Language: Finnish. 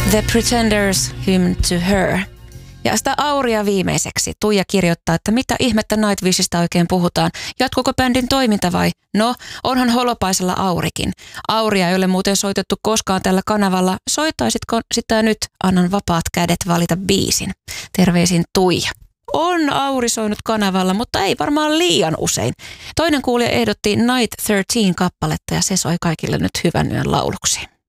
The Pretenders, Hymn to Her. Ja sitä Auria viimeiseksi. Tuija kirjoittaa, että mitä ihmettä Nightwishista oikein puhutaan. Jatkuuko bändin toiminta vai? No, onhan Holopaisella Aurikin. Auria ei ole muuten soitettu koskaan tällä kanavalla. Soittaisitko sitä nyt? Annan vapaat kädet valita biisin. Terveisin Tuija. On Auri soinut kanavalla, mutta ei varmaan liian usein. Toinen kuulija ehdotti Night 13 kappaletta ja se soi kaikille nyt hyvän yön lauluksi.